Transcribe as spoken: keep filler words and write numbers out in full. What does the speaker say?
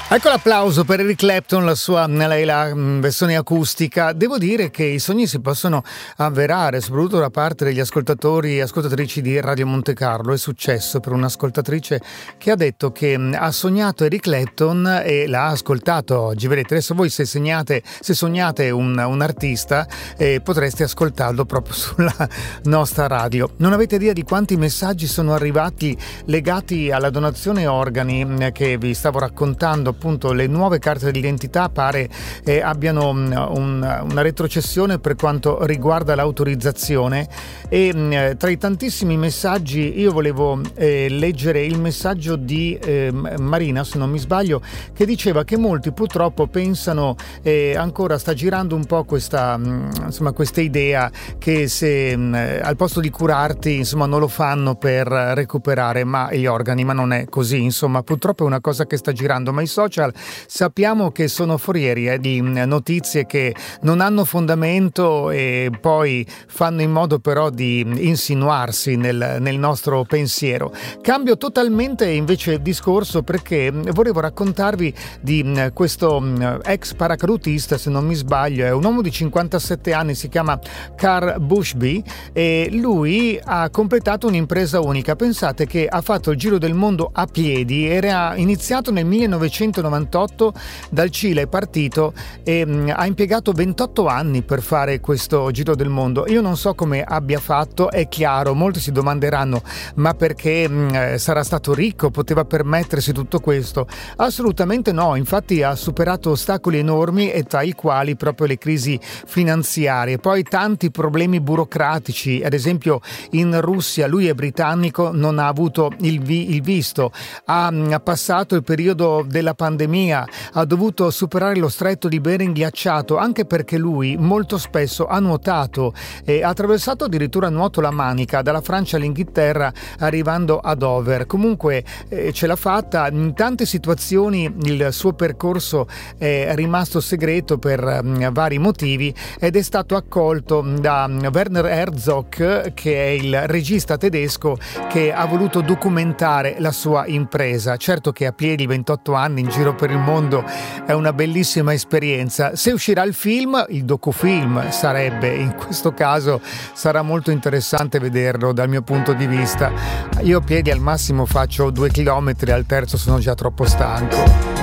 Ecco l'applauso per Eric Clapton, la sua la, la versione acustica. Devo dire che i sogni si possono avverare, soprattutto da parte degli ascoltatori e ascoltatrici di Radio Monte Carlo. È successo per un'ascoltatrice che ha detto che ha sognato Eric Clapton e l'ha ascoltato oggi. Vedete, adesso voi se sognate, se sognate un, un artista eh, potreste ascoltarlo proprio sulla nostra radio. Non avete idea di quanti messaggi sono arrivati legati alla donazione organi eh, che vi stavo raccontando. Appunto, le nuove carte d'identità pare eh, abbiano un, una retrocessione per quanto riguarda l'autorizzazione e mh, tra i tantissimi messaggi io volevo eh, leggere il messaggio di eh, Marina, se non mi sbaglio, che diceva che molti purtroppo pensano eh, ancora sta girando un po' questa mh, insomma questa idea che se mh, al posto di curarti insomma non lo fanno per recuperare ma gli organi, ma non è così, insomma purtroppo è una cosa che sta girando, ma i social sappiamo che sono forieri eh, di notizie che non hanno fondamento e poi fanno in modo però di insinuarsi nel, nel nostro pensiero. Cambio totalmente invece discorso perché volevo raccontarvi di questo ex paracadutista, se non mi sbaglio, è un uomo di cinquantasette anni, si chiama Carl Bushby e lui ha completato un'impresa unica. Pensate che ha fatto il giro del mondo a piedi, era iniziato nel millenovecentonovantotto, dal Cile è partito e mh, ha impiegato ventotto anni per fare questo giro del mondo. Io non so come abbia fatto, è chiaro, molti si domanderanno ma perché mh, sarà stato ricco, poteva permettersi tutto questo? Assolutamente no, infatti ha superato ostacoli enormi e tra i quali proprio le crisi finanziarie, poi tanti problemi burocratici, ad esempio in Russia lui è britannico, non ha avuto il, vi- il visto, ha, mh, ha passato il periodo della pandemia, ha dovuto superare lo stretto di Bering ghiacciato anche perché lui molto spesso ha nuotato e ha attraversato addirittura a nuoto la Manica dalla Francia all'Inghilterra arrivando a Dover. Comunque eh, ce l'ha fatta. In tante situazioni il suo percorso è rimasto segreto per um, vari motivi ed è stato accolto da um, Werner Herzog, che è il regista tedesco che ha voluto documentare la sua impresa. Certo che a piedi ventotto anni in giro per il mondo è una bellissima esperienza. Se uscirà il film, il docufilm sarebbe, in questo caso sarà molto interessante vederlo dal mio punto di vista. Io a piedi al massimo faccio due chilometri, al terzo sono già troppo stanco.